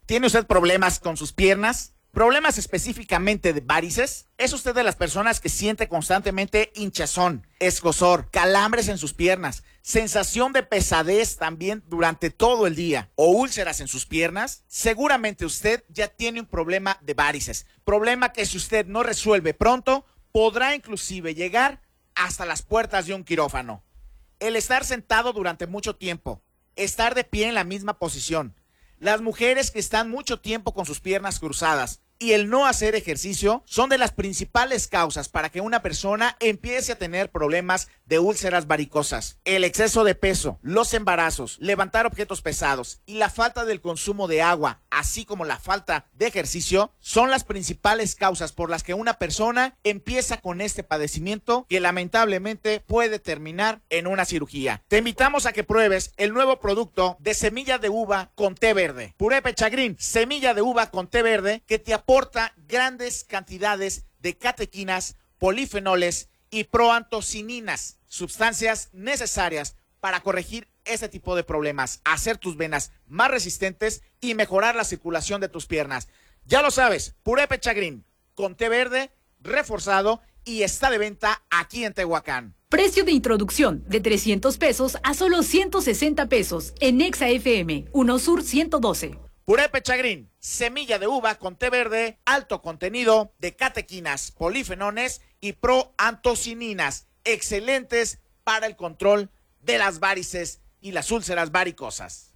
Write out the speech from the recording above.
¿Tiene usted problemas con sus piernas? ¿Problemas específicamente de varices? ¿Es usted de las personas que siente constantemente hinchazón, escozor, calambres en sus piernas, sensación de pesadez también durante todo el día o úlceras en sus piernas? Seguramente usted ya tiene un problema de varices, problema que si usted no resuelve pronto, podrá inclusive llegar hasta las puertas de un quirófano. El estar sentado durante mucho tiempo, estar de pie en la misma posición, las mujeres que están mucho tiempo con sus piernas cruzadas y el no hacer ejercicio son de las principales causas para que una persona empiece a tener problemas de úlceras varicosas. El exceso de peso, los embarazos, levantar objetos pesados y la falta del consumo de agua, así como la falta de ejercicio, son las principales causas por las que una persona empieza con este padecimiento que lamentablemente puede terminar en una cirugía. Te invitamos a que pruebes el nuevo producto de semilla de uva con té verde. Puré Pechagrin, semilla de uva con té verde, que te aporta grandes cantidades de catequinas, polifenoles y proantocininas, sustancias necesarias para corregir este tipo de problemas, hacer tus venas más resistentes y mejorar la circulación de tus piernas. Ya lo sabes, Puré Pechagrin con té verde reforzado y está de venta aquí en Tehuacán. Precio de introducción de 300 pesos a solo 160 pesos en Exa FM, 1 Sur 112. Puré Pechagrin, semilla de uva con té verde, alto contenido de catequinas, polifenones y proantocininas, excelentes para el control de las varices y las úlceras varicosas.